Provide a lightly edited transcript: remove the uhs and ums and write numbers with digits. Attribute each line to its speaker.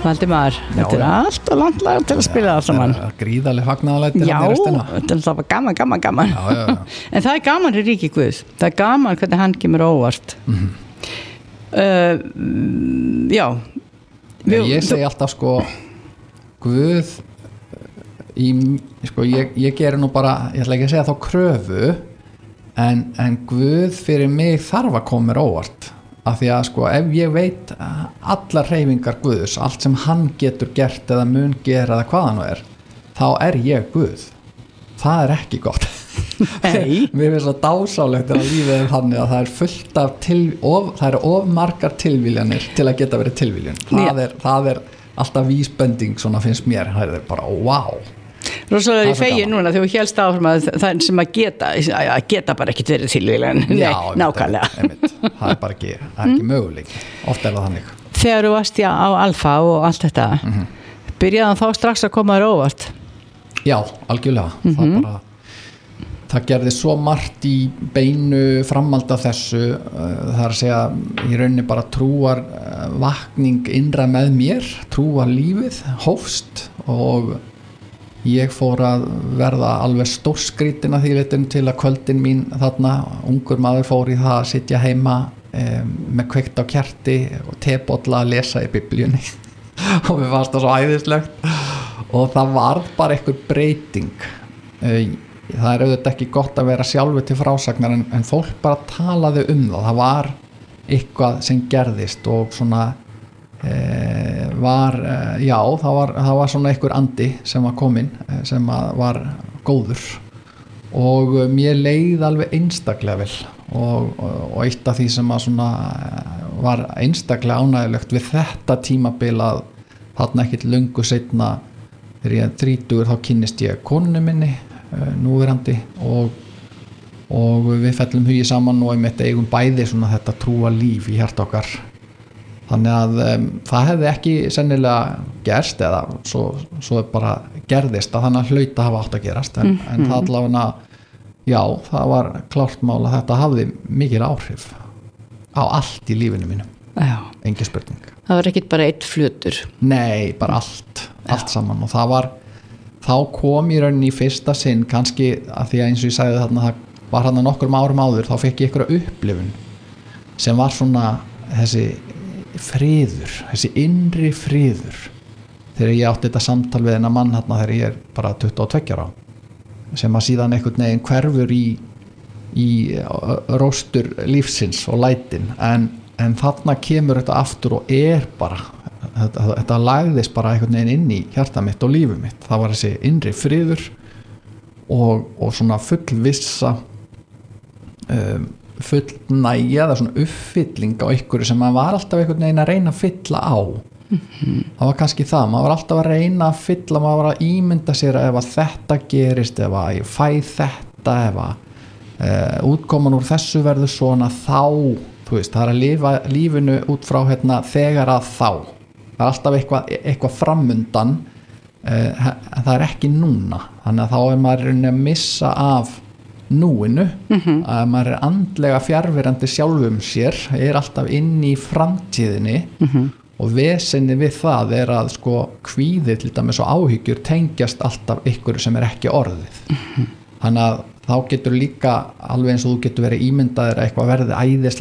Speaker 1: Valdimar, þetta allt og langt lag til að spila það saman.
Speaker 2: Gríðarleg fagnaðarlæti
Speaker 1: Já, þetta var gaman.
Speaker 2: Já.
Speaker 1: En það gaman í ríki Guðs. Það gaman hvernig hann kemur óvart. Já.
Speaker 2: Ég segi alltaf sko Guð ég gerir nú bara, ég ætla ekki að segja þá kröfu en Guð fyrir mig þarf að koma mér óvart af því að sko ef ég veit allar hreyfingar Guðs, allt sem hann getur gert eða mun gera eða hvað hann þá ég Guð. Það ekki gott. Mér finnst það dásálegt að lífið þannig að það fullt af það of margar tilviljanir til að geta verið tilviljun. Það alltaf vísbending svona finnst mér, það bara wow.
Speaker 1: Rosalega í fegi núna þegar þú hélst áfram að það sem að geta bara ekkert verið tilvílan. Nákvæmlega.
Speaker 2: Það bara ekki möguleik. Oft það þannig.
Speaker 1: Þegar þú varst á Alfa og allt þetta, byrjaði hann þá strax að koma þér óvart? Já,
Speaker 2: algjörlega. Það gerði svo margt í beinu framhald af þessu, það að segja í rauninni bara trúar vakning innra með mér, trúar lífið, hófst og ég fór að verða alveg stórskrýtin að því leitin til að kvöldin mín þarna, ungur maður fór í það að sitja heima með kveikt á kerti og tebolla að lesa í biblíunni og mér fannst það svo æðislegt og það varð bara einhver breyting. Það auðvitað ekki gott að vera sjálfur til frásagnar en fólk bara talaði það var eitthvað sem gerðist og svona það var svona einhver andi sem var kominn sem var góður og mér leið alveg einstaklega vel og eitt af því sem að svona var einstaklega ánægilegt við þetta tímabil að þarna ekkert löngu seinna þegar ég 30 þá kynnist ég konunni minni núverandi og við fellum hugi saman og einmitt eigum bæði svona þetta trúa líf í hjarta okkar. Þannig að það hefði ekki sennilega gerst eða svo bara gerðist að þannig að hlaut að hafa átt að gerast en það allavega, já, það var klárt mál að þetta hafði mikil áhrif á allt í lífinu mínu.
Speaker 1: Já.
Speaker 2: Engin spurning.
Speaker 1: Það var ekkert bara eitt flutur.
Speaker 2: Nei, bara allt saman og þá kom í rauninni í fyrsta sinn kannski að því að eins og ég sagði þarna það var þarna nokkrum árum áður þá fekk ég einhverja upplifun sem var svona þessi friður, þessi innri friður þegar ég átti þetta samtal við þennan mann hérna þegar ég bara 22 ára sem að síðan einhvern veginn hverfur í róstur lífsins og lætin en þarna kemur þetta aftur og bara þetta lagðist bara einhvern veginn inn í hjarta mitt og lífið mitt, það var þessi innri friður og svona fullvissa fullnægja eða svona uppfylling á einhverju sem maður var alltaf einhvern veginn að reyna að fylla á það var kannski það, maður var alltaf að reyna að fylla, maður var að ímynda sér ef að þetta gerist, ef að ég fæ þetta ef að útkoman úr þessu verður svona þá, þú veist, það er að lifa lífinu út frá þegar að þá það er alltaf eitthvað framundan það er ekki núna þannig að þá maður að missa af núinu að maður andlega fjarverandi sjálfum sér alltaf inn í framtíðinni og vesenni við það að sko kvíði til dæmis og áhyggjur tengjast alltaf ykkur sem ekki orðið þannig að þá getur líka alveg eins og þú getur verið ímyndaðir eitthvað verði æðislega